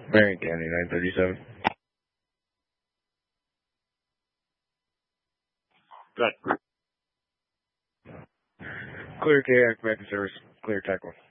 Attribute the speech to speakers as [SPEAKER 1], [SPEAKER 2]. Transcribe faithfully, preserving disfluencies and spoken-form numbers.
[SPEAKER 1] Marion County, nine thirty-seven.
[SPEAKER 2] Good.
[SPEAKER 1] Clear K X back to service. Clear tackle.